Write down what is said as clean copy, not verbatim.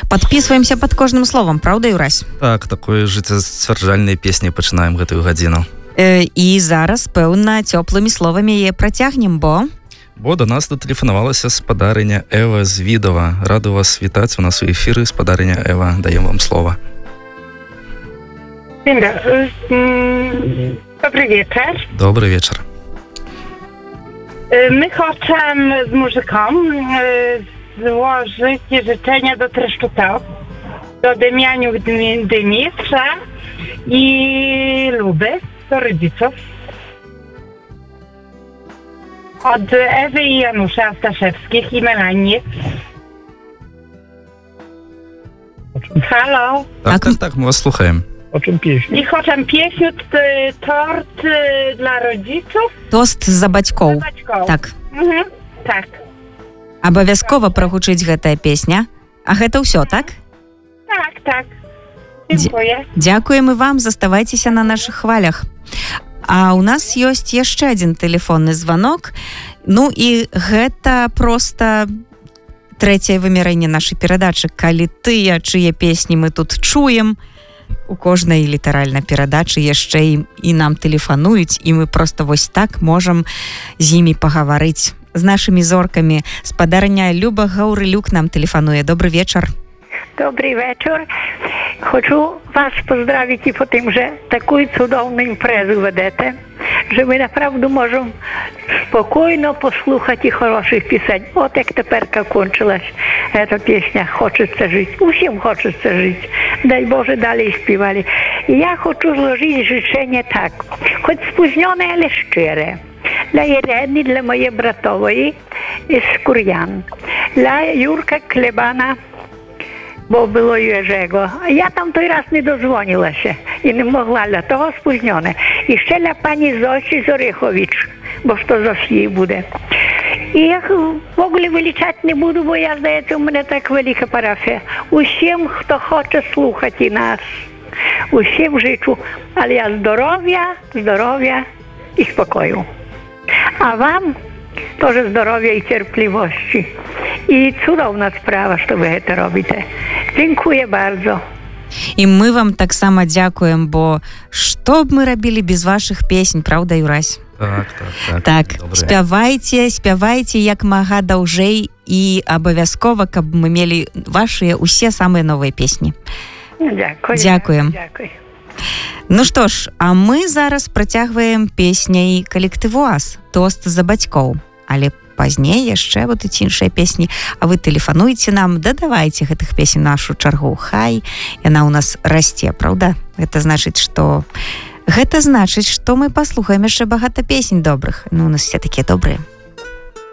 Падпісваемся пад кожным словам, праўда, Юрась? Так, такой жыццесцвярджальнай песняй пачынаем гэтую гадзіну. І зараз, пэўна, цёплымі словамі яе працягнем, Бо до нас датэлефанавалася спадарыня Эва з Відова. Раду вас вітаць у нас у эфіры. Спадарыня Эва, даем вам слово. Dobry wieczór. Dobry wieczór. My chcemy z muzyką złożyć życzenia do Treszczutów, do Demianiu Dymitrza i Luby, do rodziców. Od Ewy i Janusza Staszewskich i Melanii. Halo? Tak, my was słuchamy. O czym pieśń? I chcę pieśniu tort dla rodziców. Тост за бацькоў. Так. Так. Абавязкова прагучыць гэтая песня. А гэта ўсё, так? Так. Dziękuję. Дзякуем і вам, заставайцеся на нашых хвалях. А у нас ёсць яшчэ адзін тэлефонны званок. Ну і гэта проста трэцяе вымярэнне нашай перадачы. Калі тыя, чые песні мы тут чуем, у кожнай літаральна перадачы яшчэ і нам тэлефануюць, і мы проста вось так можам з імі пагаварыць. З нашымі зоркамі спадарня Люба Гаўрылюк нам тэлефануе. Добрый вечар. Добрый вечер. Хочу вас поздравить и по тем, что такую цудовную импрезу ведете, что мы направду можем спокойно послухать и хороших писать. Вот как теперь кончилась эта песня «Хочется жить». Усім хочется жить. Дай Боже, далее спевали. И я хочу сложить życzenie так. Хоть спознёное, але щире. Для Єрені, для моєї братової із Кур'ян. Для Юрка Клебана, bo było Jerzego. Ja tam той раз не дозвонила się i nie mogła, dlatego spóźnione. I jeszcze dla pani Zosi Zorychowicz, bo to Zosji буде. I ja w ogóle wyliczać nie budu, bo ja zdaється, u mnie tak wielka parafia. Усім, хто хоче слухати нас, усім życzę, ale ja zdrowia i spokoju. A wam тоже здоров'я і терпливості. І цудовна справа, що ви це робите. Дякую bardzo. І ми вам таксама дзякуем, бо што б мы рабілі без вашых песень, правда, Юрась? Так. Спявайце як мага даўжэй і абавязкова, каб мы мелі вашыя усе самыя новыя песні. Дзякуем. Ну што ж, а мы зараз працягваем песняй калектыву АС «Тост за бацькоў». Але пазней яшчэ будуць іншыя песні. А вы тэлефануйце нам, дадавайце гэтых песень нашу чаргу. Хай яна ў нас расце, праўда? Гэта значыць, што мы паслухаем яшчэ багата песень добрых. Ну, у нас все такія добрыя.